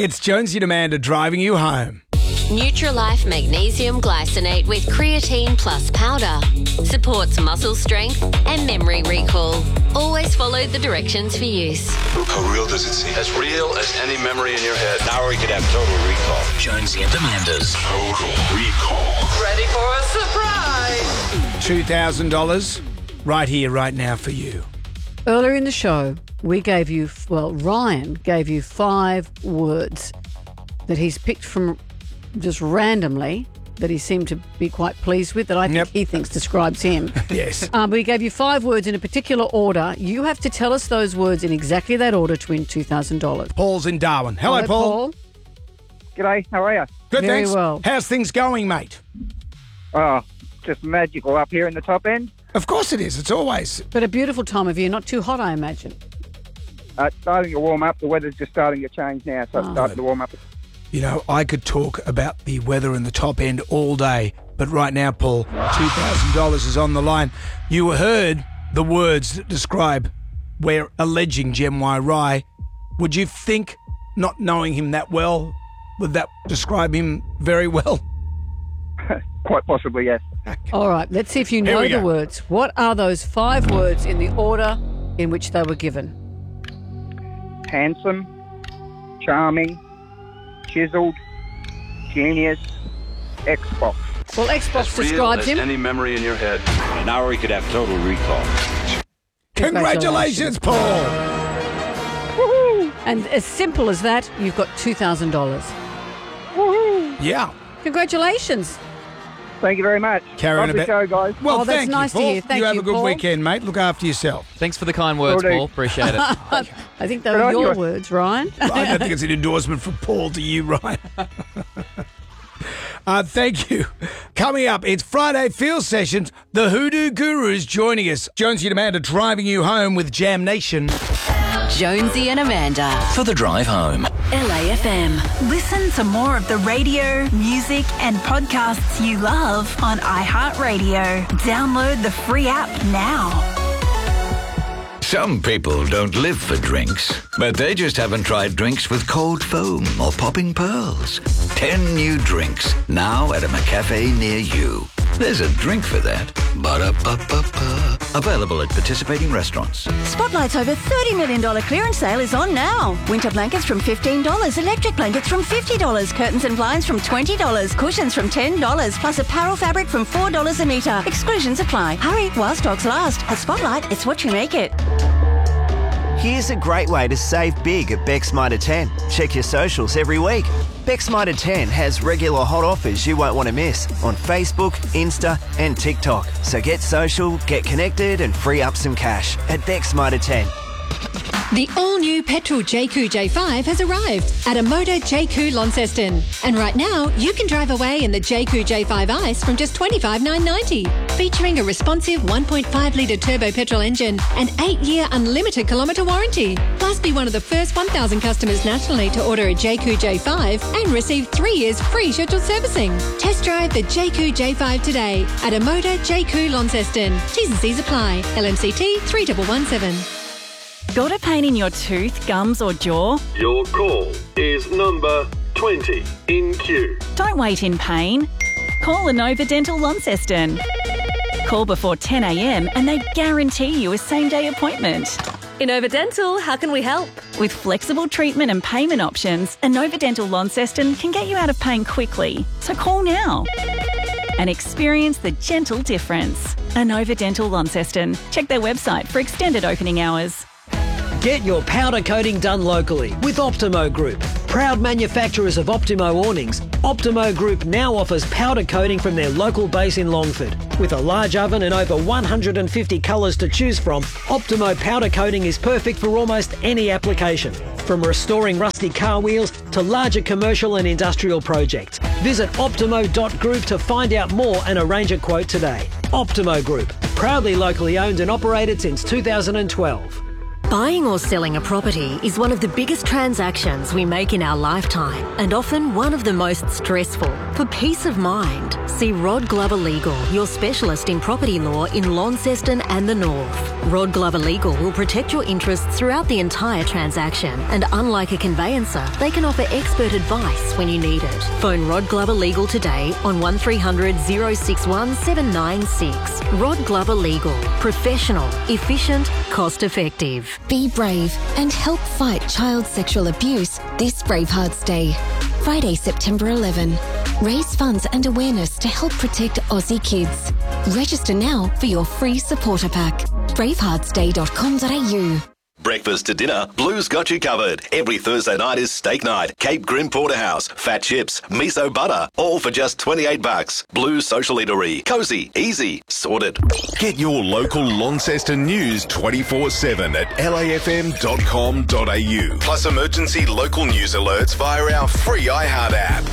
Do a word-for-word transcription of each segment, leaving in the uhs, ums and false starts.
It's Jonesy and Amanda driving you home. Nutrilife Magnesium Glycinate with Creatine Plus Powder. Supports muscle strength and memory recall. Always follow the directions for use. How real does it seem? As real as any memory in your head. Now we could have total recall. Jonesy and Amanda's Total Recall. Ready for a surprise? two thousand dollars right here, right now for you. Earlier in the show, we gave you, well, Ryan gave you five words that he's picked from just randomly that he seemed to be quite pleased with, that I think Yep. he thinks describes him. Yes. Um, we gave you five words in a particular order. You have to tell us those words in exactly that order to win two thousand dollars. Paul's in Darwin. Hello, Hello, Paul. G'day, how are you? Good, Very thanks. well. How's things going, mate? Oh, just magical up here in the top end. Of course it is. It's always. But a beautiful time of year, not too hot, I imagine. Uh, it's starting to warm up. The weather's just starting to change now, so it's Oh. starting to warm up. You know, I could talk about the weather in the top end all day, but right now, Paul, two thousand dollars is on the line. You heard the words that describe we're alleging Gem Y Rye. Would you think, not knowing him that well, would that describe him very well? Quite possibly, yes. All right, let's see if you Here know we the go. words. What are those five words in the order in which they were given? Handsome, charming, chiseled, genius, Xbox. Well, Xbox As real describes as him. any memory in your head. Now we could have total recall. Congratulations, Paul. Woohoo! And as simple as that, you've got two thousand dollars. Woohoo! Yeah. Congratulations. Thank you very much. Carry on Love a the bit. show, guys. Well, Oh, that's thank nice to you, Paul. hear. Thank you have you, a good Paul. weekend, mate. Look after yourself. Thanks for the kind words, Will do. Paul. Appreciate it. I think they Good were on your you. words, Ryan. I don't think it's an endorsement from Paul to you, Ryan. Uh, thank you. Coming up, it's Friday Field Sessions. The Hoodoo Guru's joining us. Jonesy and Amanda driving you home with Jam Nation. Jonesy and Amanda. for the drive home. L A F M. Listen to more of the radio, music, and podcasts you love on iHeartRadio. Download the free app now. Some people don't live for drinks, but they just haven't tried drinks with cold foam or popping pearls. Ten new drinks, now at a McCafe near you. There's a drink for that. Ba-da-ba-ba-ba. Available at participating restaurants. Spotlight's over thirty million dollars clearance sale is on now. Winter blankets from fifteen dollars, electric blankets from fifty dollars, curtains and blinds from twenty dollars, cushions from ten dollars, plus apparel fabric from four dollars a metre. Exclusions apply. Hurry while stocks last. At Spotlight, it's what you make it. Here's a great way to save big at Beck's Mitre ten. Check your socials every week. Beck's Mitre ten has regular hot offers you won't want to miss on Facebook, Insta and TikTok. So get social, get connected and free up some cash at Beck's Mitre ten. The all-new petrol J Q J five has arrived at a Motor J Q Launceston. And right now, you can drive away in the J Q J five Ice from just twenty-five thousand nine hundred ninety. Featuring a responsive one point five litre turbo petrol engine and eight-year unlimited kilometre warranty. Plus, be one of the first one thousand customers nationally to order a J Q J five and receive three years free scheduled servicing. Test drive the J Q J five today at a Motor J Q Launceston. T's and C's apply. L M C T three one one seven. Got a pain in your tooth, gums or jaw? Your call is number twenty in queue. Don't wait in pain. Call Inova Dental Launceston. Call before ten a.m. and they guarantee you a same-day appointment. Inova Dental, how can we help? With flexible treatment and payment options, Inova Dental Launceston can get you out of pain quickly. So call now and experience the gentle difference. Inova Dental Launceston. Check their website for extended opening hours. Get your powder coating done locally with Optimo Group. Proud manufacturers of Optimo awnings, Optimo Group now offers powder coating from their local base in Longford. With a large oven and over one hundred fifty colours to choose from, Optimo powder coating is perfect for almost any application. From restoring rusty car wheels to larger commercial and industrial projects. Visit optimo dot group to find out more and arrange a quote today. Optimo Group, proudly locally owned and operated since two thousand twelve. Buying or selling a property is one of the biggest transactions we make in our lifetime and often one of the most stressful. For peace of mind, see Rod Glover Legal, your specialist in property law in Launceston and the North. Rod Glover Legal will protect your interests throughout the entire transaction, and unlike a conveyancer, they can offer expert advice when you need it. Phone Rod Glover Legal today on one three hundred, oh six one, seven nine six. Rod Glover Legal. Professional, efficient, cost effective. Be brave and help fight child sexual abuse this Bravehearts Day. Friday, September eleventh. Raise funds and awareness to help protect Aussie kids. Register now for your free supporter pack. bravehearts day dot com dot a u. Breakfast to dinner, Blue's got you covered. Every Thursday night is steak night. Cape Grim Porterhouse, fat chips, miso butter, all for just twenty-eight bucks. Blue's Social Eatery. Cozy, easy, sorted. Get your local Launceston news twenty-four seven at L A F M dot com dot a u. Plus emergency local news alerts via our free iHeart app.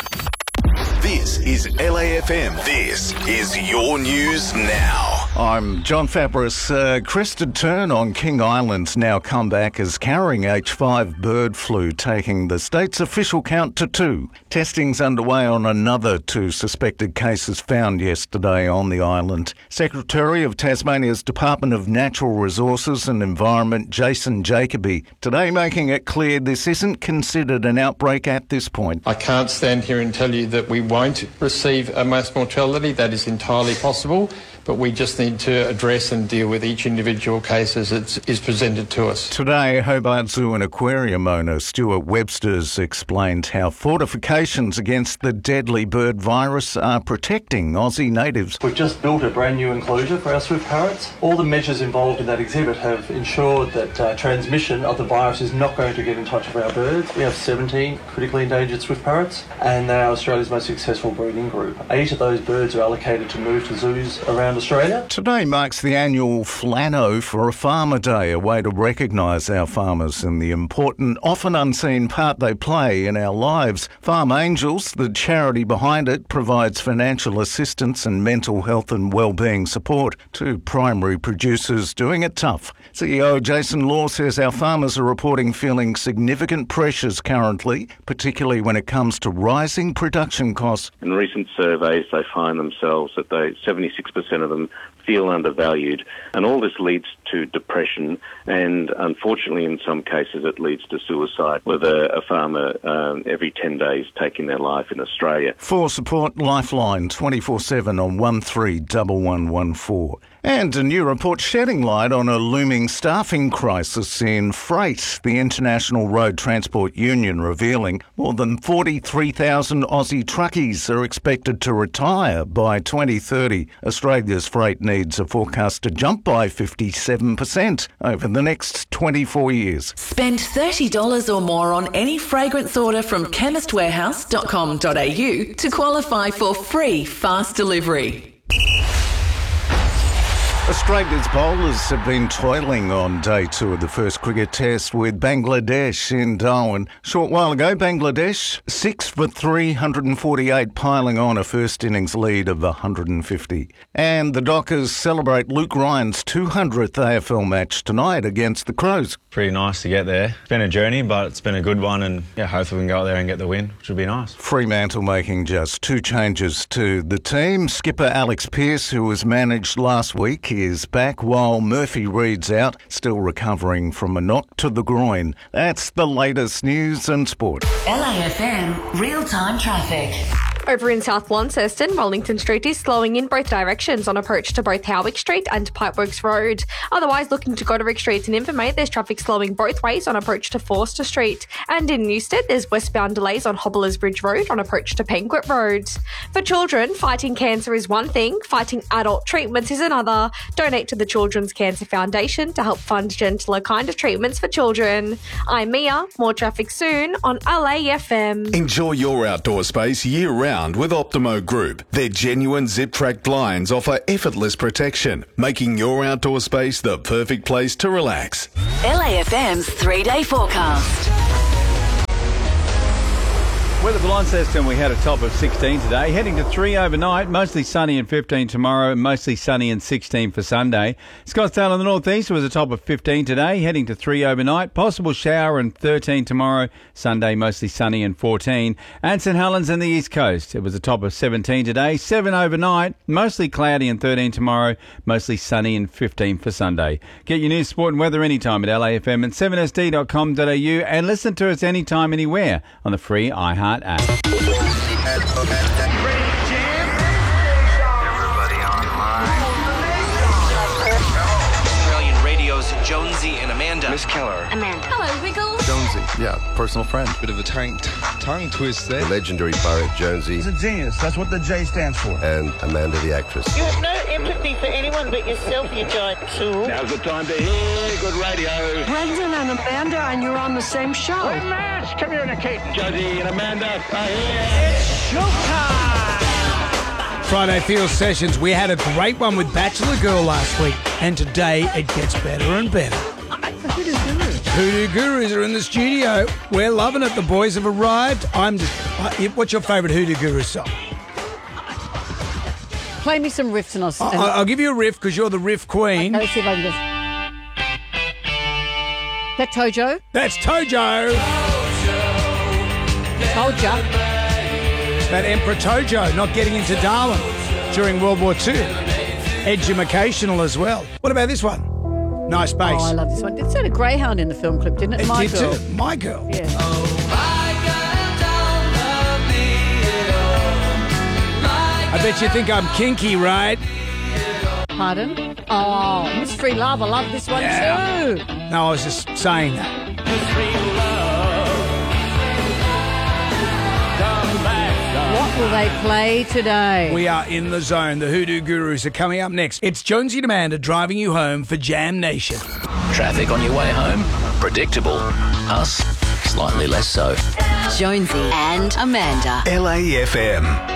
This is L A F M. This is your news now. I'm John Fabris. Uh, crested tern on King Island's now come back as carrying H five bird flu, taking the state's official count to two. Testing's underway on another two suspected cases found yesterday on the island. Secretary of Tasmania's Department of Natural Resources and Environment, Jason Jacoby, today making it clear this isn't considered an outbreak at this point. I can't stand here and tell you that we won't receive a mass mortality. That is entirely possible, but we just need to address and deal with each individual case as it is presented to us. Today, Hobart Zoo and Aquarium owner Stuart Webster's explained how fortifications against the deadly bird virus are protecting Aussie natives. We've just built a brand new enclosure for our swift parrots. All the measures involved in that exhibit have ensured that uh, transmission of the virus is not going to get in touch with our birds. We have seventeen critically endangered swift parrots, and they are Australia's most successful breeding group. Eight of those birds are allocated to move to zoos around Australia. Today marks the annual Flano for a Farmer Day, a way to recognise our farmers and the important, often unseen part they play in our lives. Farm Angels, the charity behind it, provides financial assistance and mental health and wellbeing support to primary producers doing it tough. C E O Jason Law says our farmers are reporting feeling significant pressures currently, particularly when it comes to rising production costs. In recent surveys, they find themselves that they seventy-six percent of them feel undervalued, and all this leads to depression, and unfortunately in some cases it leads to suicide, with a, a farmer um, every ten days taking their life in Australia. For support, Lifeline twenty-four seven on one three one one one four. And a new report shedding light on a looming staffing crisis in freight. The International Road Transport Union revealing more than forty-three thousand Aussie truckies are expected to retire by twenty thirty. Australia's freight needs are forecast to jump by fifty-seven percent over the next twenty-four years. Spend thirty dollars or more on any fragrance order from chemist warehouse dot com dot a u to qualify for free fast delivery. Australia's bowlers have been toiling on day two of the first cricket test with Bangladesh in Darwin. A short while ago, Bangladesh six for three hundred forty-eight, piling on a first innings lead of one hundred fifty. And the Dockers celebrate Luke Ryan's two hundredth A F L match tonight against the Crows. Pretty nice to get there. It's been a journey, but it's been a good one, and yeah, hopefully we can go out there and get the win, which would be nice. Fremantle making just two changes to the team. Skipper Alex Pearce, who was managed last week, is back, while Murphy Reed's out, still recovering from a knock to the groin. That's the latest news and sport. L A F M real-time traffic. Over in South Launceston, Rollington Street is slowing in both directions on approach to both Howick Street and Pipeworks Road. Otherwise, looking to Goderic Street and Invermay, there's traffic slowing both ways on approach to Forster Street. And in Newstead, there's westbound delays on Hobblers Bridge Road on approach to Penguit Road. For children, fighting cancer is one thing, fighting adult treatments is another. Donate to the Children's Cancer Foundation to help fund gentler kind of treatments for children. I'm Mia. More traffic soon on L A F M. Enjoy your outdoor space year-round with Optimo Group. Their genuine zip-track blinds offer effortless protection, making your outdoor space the perfect place to relax. L A F M's three-day forecast. Weather for Launceston, we had a top of sixteen today, heading to three overnight, mostly sunny and fifteen tomorrow, mostly sunny and sixteen for Sunday. Scottsdale in the northeast was a top of fifteen today, heading to three overnight, possible shower and thirteen tomorrow, Sunday mostly sunny and fourteen. And St Helens in the east coast, it was a top of seventeen today, seven overnight, mostly cloudy and thirteen tomorrow, mostly sunny and fifteen for Sunday. Get your news, sport and weather anytime at L A F M and seven S D dot com dot a u and listen to us anytime, anywhere on the free iHeart app. Everybody online. Australian Radio's Jonesy and Amanda. Miss Keller. Amanda. Hello, Wiggles. Jonesy, yeah, personal friend. Bit of a tongue, tongue twist there. The legendary pirate Jonesy. He's a genius. That's what the J stands for. And Amanda the actress. You have no empathy for anyone but yourself, you giant tool. Now's the time to hear good radio. Brendan and Amanda, and you're on the same show. We're mass communicating. Jonesy and Amanda are here. It's showtime. Friday Field Sessions. We had a great one with Bachelor Girl last week, and today it gets better and better. Hoodoo Gurus are in the studio. We're loving it. The boys have arrived. I'm just. Uh, what's your favourite Hoodoo Guru song? Play me some riffs and I'll... I'll, I'll give you a riff because you're the riff queen. Okay, let's see if I can just... That Tojo? That's Tojo. Told ya. That Emperor Tojo not getting into Darwin during World War Two. Educational as well. What about this one? Nice bass. Oh, I love this one. It said a greyhound in the film clip, didn't it? It My did Girl. too. My Girl. Yeah. I bet you think I'm kinky, right? Pardon? Oh, Miss Free Love. I love this one Yeah. too. No, I was just saying that. What will they play today? We are in the zone. The Hoodoo Gurus are coming up next. It's Jonesy and Amanda driving you home for Jam Nation. Traffic on your way home? Predictable. Us? Slightly less so. Jonesy and Amanda. L A F M.